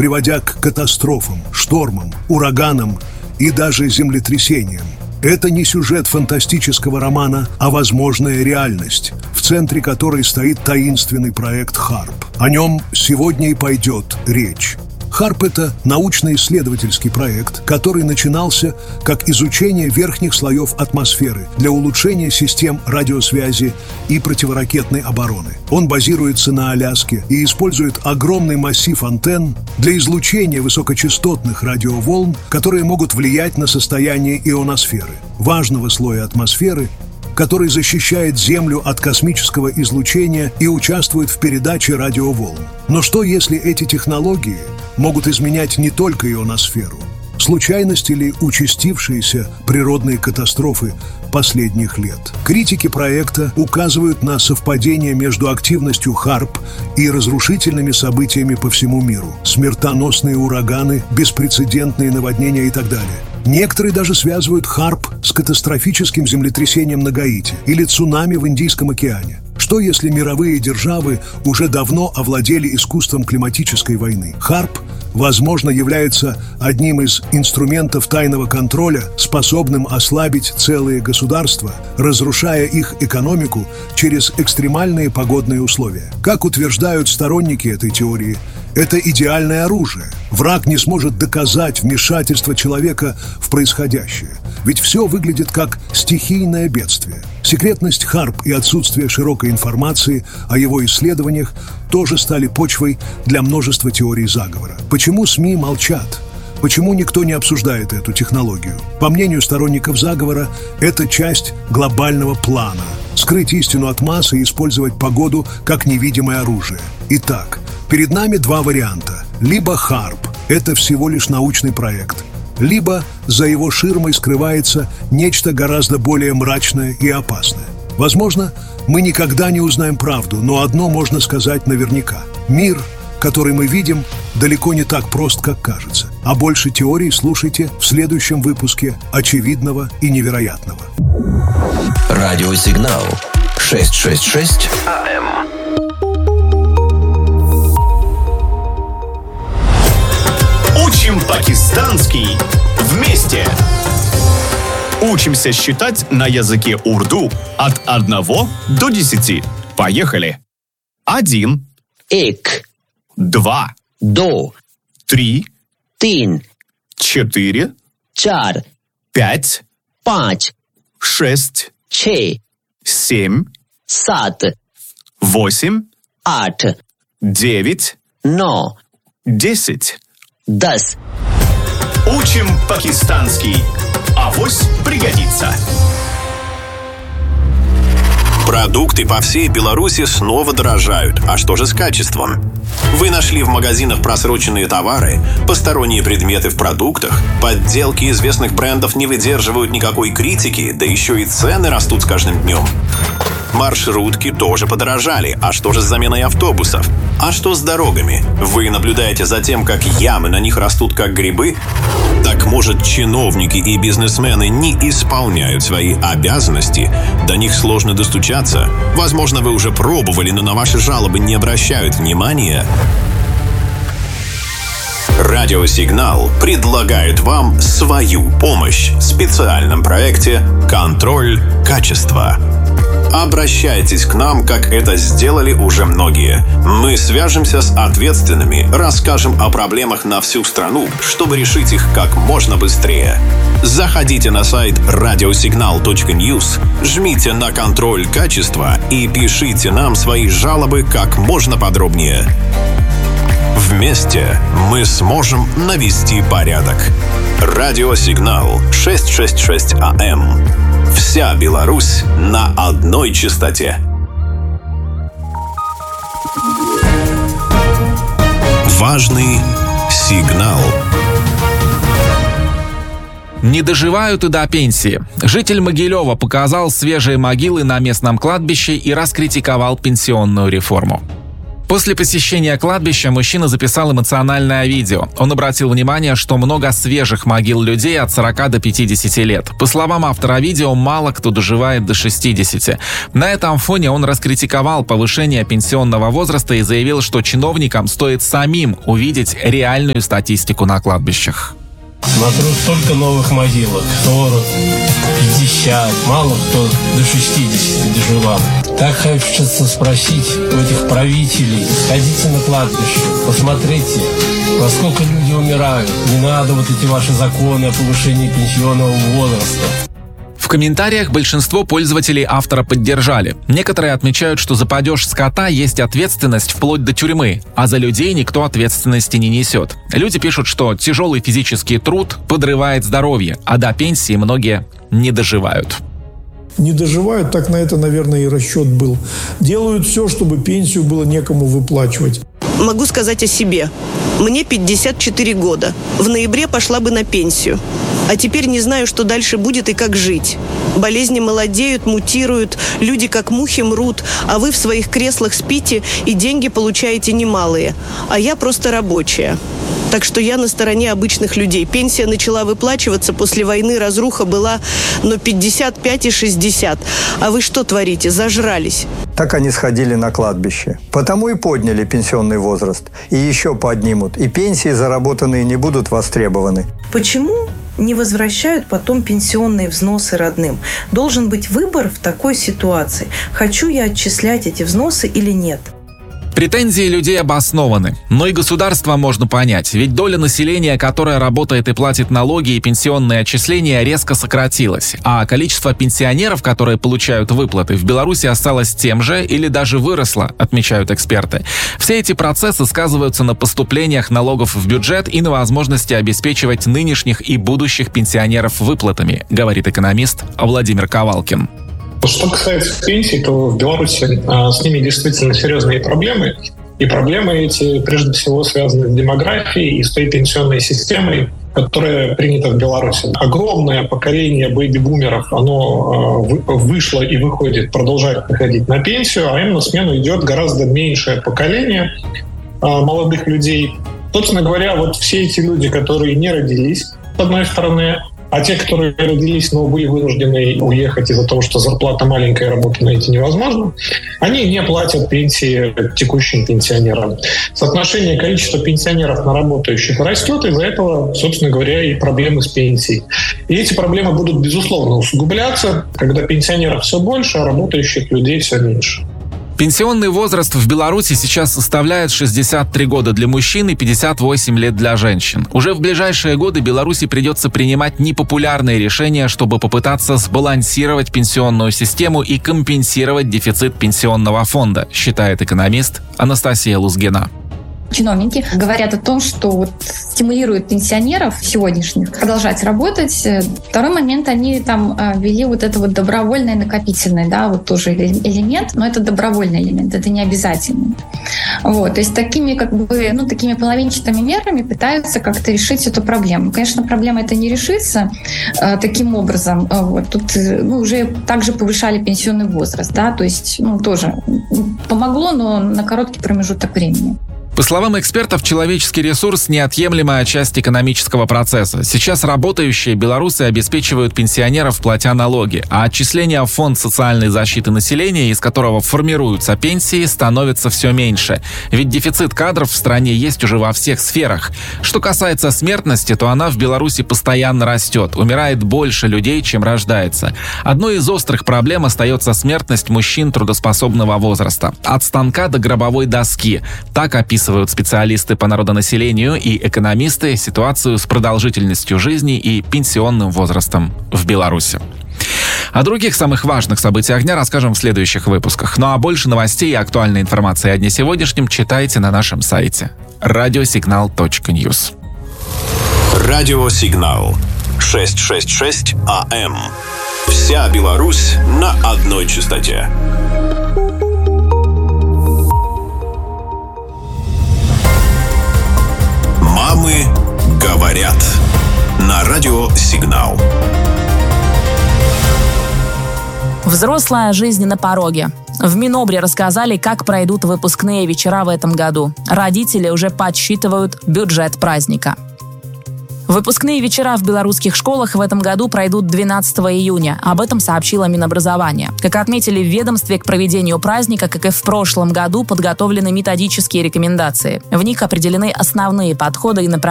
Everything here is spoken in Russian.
приводя к катастрофам, штормам, ураганам и даже землетрясениям. Это не сюжет фантастического романа, а возможная реальность, в центре которой стоит таинственный проект HAARP. О нем сегодня и пойдет речь. HAARP — это научно-исследовательский проект, который начинался как изучение верхних слоев атмосферы для улучшения систем радиосвязи и противоракетной обороны. Он базируется на Аляске и использует огромный массив антенн для излучения высокочастотных радиоволн, которые могут влиять на состояние ионосферы, важного слоя атмосферы, который защищает Землю от космического излучения и участвует в передаче радиоволн. Но что, если эти технологии могут изменять не только ионосферу? Случайность или участившиеся природные катастрофы последних лет? Критики проекта указывают на совпадение между активностью HAARP и разрушительными событиями по всему миру. Смертоносные ураганы, беспрецедентные наводнения и так далее. Некоторые даже связывают HAARP с катастрофическим землетрясением на Гаити или цунами в Индийском океане. Что, если мировые державы уже давно овладели искусством климатической войны? HAARP, возможно, является одним из инструментов тайного контроля, способным ослабить целые государства, разрушая их экономику через экстремальные погодные условия. Как утверждают сторонники этой теории, это идеальное оружие. Враг не сможет доказать вмешательство человека в происходящее, ведь все выглядит как стихийное бедствие. Секретность HAARP и отсутствие широкой информации о его исследованиях тоже стали почвой для множества теорий заговора. Почему СМИ молчат? Почему никто не обсуждает эту технологию? По мнению сторонников заговора, это часть глобального плана – скрыть истину от массы и использовать погоду как невидимое оружие. Итак, перед нами два варианта. Либо HAARP – это всего лишь научный проект, либо за его ширмой скрывается нечто гораздо более мрачное и опасное. Возможно, мы никогда не узнаем правду, но одно можно сказать наверняка. Мир, который мы видим, далеко не так прост, как кажется. А больше теорий слушайте в следующем выпуске «Очевидного и невероятного». Радиосигнал 666 АМ. Учим пакистанский вместе. Учимся считать на языке урду от 1 до 10. Поехали. 1. एक, 2. 2, 3. 3, 4. 4, 5. 5, 6. 6, 7. 7, 8. 8, 9. 9, 10. 10. Учим пакистанский. Авось пригодится. Продукты по всей Беларуси снова дорожают. А что же с качеством? Вы нашли в магазинах просроченные товары, посторонние предметы в продуктах, подделки известных брендов не выдерживают никакой критики, да еще и цены растут с каждым днем. Маршрутки тоже подорожали. А что же с заменой автобусов? А что с дорогами? Вы наблюдаете за тем, как ямы на них растут как грибы? Так может, чиновники и бизнесмены не исполняют свои обязанности? До них сложно достучаться? Возможно, вы уже пробовали, но на ваши жалобы не обращают внимания? Радиосигнал предлагает вам свою помощь в специальном проекте «Контроль качества». Обращайтесь к нам, как это сделали уже многие. Мы свяжемся с ответственными, расскажем о проблемах на всю страну, чтобы решить их как можно быстрее. Заходите на сайт radiosignal.news, жмите на «Контроль качества» и пишите нам свои жалобы как можно подробнее. Вместе мы сможем навести порядок. Радиосигнал 666 АМ. Вся Беларусь на одной частоте. Важный сигнал. Не доживают и до пенсии. Житель Могилева показал свежие могилы на местном кладбище и раскритиковал пенсионную реформу. После посещения кладбища мужчина записал эмоциональное видео. Он обратил внимание, что много свежих могил людей от 40 до 50 лет. По словам автора видео, мало кто доживает до 60. На этом фоне он раскритиковал повышение пенсионного возраста и заявил, что чиновникам стоит самим увидеть реальную статистику на кладбищах. Смотрю, столько новых могилок. 40, 50, мало кто до 60 доживал. Так хочется спросить у этих правителей: сходите на кладбище, посмотрите, во сколько люди умирают. Не надо вот эти ваши законы о повышении пенсионного возраста. В комментариях большинство пользователей автора поддержали. Некоторые отмечают, что за падеж скота есть ответственность вплоть до тюрьмы, а за людей никто ответственности не несет. Люди пишут, что тяжелый физический труд подрывает здоровье, а до пенсии многие не доживают. Не доживают, так на это, наверное, и расчет был. Делают все, чтобы пенсию было некому выплачивать. Могу сказать о себе. Мне 54 года. В ноябре пошла бы на пенсию. А теперь не знаю, что дальше будет и как жить. Болезни молодеют, мутируют, люди как мухи мрут, а вы в своих креслах спите и деньги получаете немалые. А я просто рабочая. Так что я на стороне обычных людей. Пенсия начала выплачиваться, после войны разруха была, но 55 и 60. А вы что творите? Зажрались. Так они сходили на кладбище. Потому и подняли пенсионный возраст. И еще поднимут. И пенсии заработанные не будут востребованы. Почему не возвращают потом пенсионные взносы родным? Должен быть выбор в такой ситуации. Хочу я отчислять эти взносы или нет? Претензии людей обоснованы, но и государство можно понять, ведь доля населения, которая работает и платит налоги и пенсионные отчисления, резко сократилась, а количество пенсионеров, которые получают выплаты, в Беларуси осталось тем же или даже выросло, отмечают эксперты. Все эти процессы сказываются на поступлениях налогов в бюджет и на возможности обеспечивать нынешних и будущих пенсионеров выплатами, говорит экономист Владимир Ковалкин. Что касается пенсий, то в Беларуси с ними действительно серьезные проблемы. И проблемы эти прежде всего связаны с демографией и с той пенсионной системой, которая принята в Беларуси. Огромное поколение бэйби-бумеров, оно вышло и выходит, продолжает выходить на пенсию, а им на смену идет гораздо меньшее поколение молодых людей. Собственно говоря, вот все эти люди, которые не родились, с одной стороны, а те, которые родились, но были вынуждены уехать из-за того, что зарплата маленькая, работу найти невозможно, они не платят пенсии текущим пенсионерам. Соотношение количества пенсионеров на работающих растет, из-за этого, собственно говоря, и проблемы с пенсией. И эти проблемы будут, безусловно, усугубляться, когда пенсионеров все больше, а работающих людей все меньше. Пенсионный возраст в Беларуси сейчас составляет 63 года для мужчин и 58 лет для женщин. Уже в ближайшие годы Беларуси придется принимать непопулярные решения, чтобы попытаться сбалансировать пенсионную систему и компенсировать дефицит пенсионного фонда, считает экономист Анастасия Лузгина. Чиновники говорят о том, что вот стимулируют пенсионеров сегодняшних продолжать работать. Второй момент, они там ввели вот это вот добровольное накопительное, да, вот тоже элемент, но это добровольный элемент, это не обязательно. Вот, то есть такими такими половинчатыми мерами пытаются как-то решить эту проблему. Конечно, проблема эта не решится таким образом. Вот, тут уже также повышали пенсионный возраст, да, то есть тоже помогло, но на короткий промежуток времени. По словам экспертов, человеческий ресурс – неотъемлемая часть экономического процесса. Сейчас работающие белорусы обеспечивают пенсионеров, платя налоги, а отчисления в Фонд социальной защиты населения, из которого формируются пенсии, становится все меньше. Ведь дефицит кадров в стране есть уже во всех сферах. Что касается смертности, то она в Беларуси постоянно растет. Умирает больше людей, чем рождается. Одной из острых проблем остается смертность мужчин трудоспособного возраста. От станка до гробовой доски. Так описывают специалисты по народонаселению и экономисты ситуацию с продолжительностью жизни и пенсионным возрастом в Беларуси. О других самых важных событиях дня расскажем в следующих выпусках. Ну а больше новостей и актуальной информации о дне сегодняшнем читайте на нашем сайте radiosignal.news. Радиосигнал 666 АМ. Вся Беларусь на одной частоте. Мамы говорят на радио «Сигнал». Взрослая жизнь на пороге. В Минобре рассказали, как пройдут выпускные вечера в этом году. Родители уже подсчитывают бюджет праздника. Выпускные вечера в белорусских школах в этом году пройдут 12 июня. Об этом сообщило Минобразование. Как отметили в ведомстве, к проведению праздника, как и в прошлом году, подготовлены методические рекомендации. В них определены основные подходы и направления